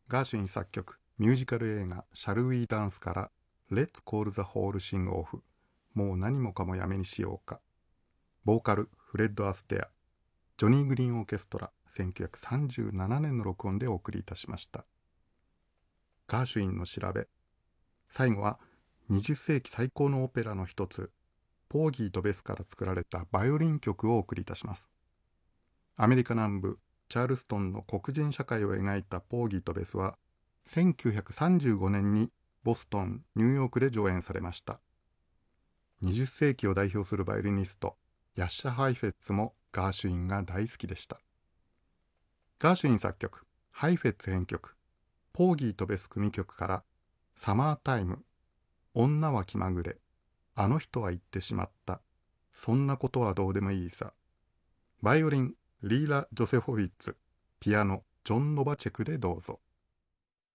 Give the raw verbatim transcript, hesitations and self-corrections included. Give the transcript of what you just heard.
ガーシュウィン作曲、ミュージカル映画シャルウィーダンスからLet's Call the Whole Thing Off、もう何もかもやめにしようか。ボーカルフレッド・アステア、ジョニー・グリーン・オーケストラ、せんきゅうひゃくさんじゅうななねんの録音でお送りいたしました。ガーシュウィンの調べ。最後はにじゅっ世紀最高のオペラの一つ、ポーギーとベスから作られたバイオリン曲をお送りいたします。アメリカ南部チャールストンの黒人社会を描いたポーギーとベスはせんきゅうひゃくさんじゅうごねんにボストン、ニューヨークで上演されました。にじゅっ世紀を代表するバイオリニストヤッシャ・ハイフェッツもガーシュウィンが大好きでした。ガーシュウィン作曲、ハイフェッツ編曲、ポーギーとベス組曲からサマータイム、女は気まぐれ、あの人は言ってしまった、そんなことはどうでもいいさ。バイオリンリーラ・ジョセフォビッツ、ピアノジョン・ノバチェクでどうぞ。